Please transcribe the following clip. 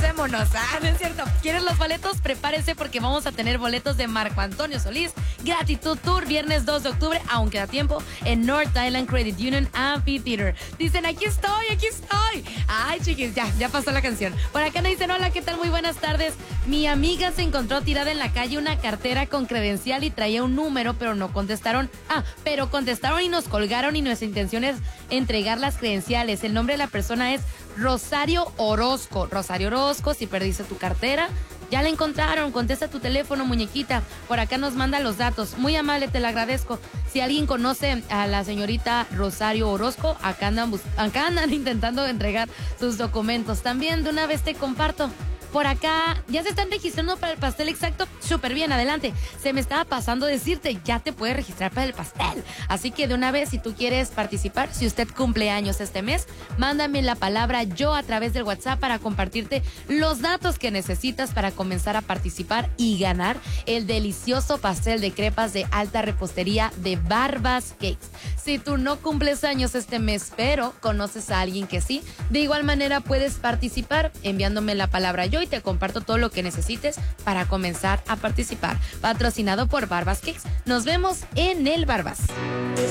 Organizémonos. No es cierto. ¿Quieres los boletos? Prepárense porque vamos a tener boletos de Marco Antonio Solís. Gratitud Tour, viernes 2 de octubre, aunque da tiempo, en North Island Credit Union Amphitheater. Dicen, aquí estoy, aquí estoy. Ay, chiquis, ya pasó la canción. Por acá nos dicen, hola, ¿qué tal? Muy buenas tardes. Mi amiga se encontró tirada en la calle una cartera con credencial y traía un número, pero no contestaron. Pero contestaron y nos colgaron y nuestra intención es entregar las credenciales. El nombre de la persona es Rosario Orozco. Rosario Orozco, si perdiste tu cartera, ya la encontraron. Contesta tu teléfono, muñequita. Por acá nos manda los datos. Muy amable, te lo agradezco. Si alguien conoce a la señorita Rosario Orozco, acá andan intentando entregar sus documentos. También de una vez te comparto. Por acá, ya se están registrando para el pastel exacto. Súper bien, adelante. Se me estaba pasando decirte, ya te puedes registrar para el pastel. Así que de una vez, si tú quieres participar, si usted cumple años este mes, mándame la palabra yo a través del WhatsApp para compartirte los datos que necesitas para comenzar a participar y ganar el delicioso pastel de crepas de alta repostería de Barbas Cakes. Si tú no cumples años este mes, pero conoces a alguien que sí, de igual manera puedes participar enviándome la palabra yo y te comparto todo lo que necesites para comenzar a participar. Patrocinado por Barbas Cakes. Nos vemos en el Barbas.